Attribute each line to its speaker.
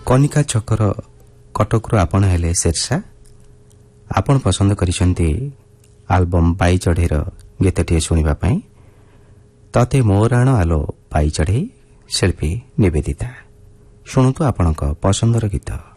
Speaker 1: କନିକା ଛକର କଟକରୁ ଆପଣ ହେଲେ ଶେର୍ଷା। ଆପଣ ପସନ୍ଦ କରିଛନ୍ତି ଆଲବମ୍ ବାଇ ଚଢ଼େଇର ଗୀତଟିଏ ଶୁଣିବା ପାଇଁ। ତତେ ମୋ ରାଣ ଆଲୋ ବାଇ ଚଢ଼େଇ, ଶିଳ୍ପୀ ନିବେଦିତା। ଶୁଣନ୍ତୁ ଆପଣଙ୍କ ପସନ୍ଦର ଗୀତ।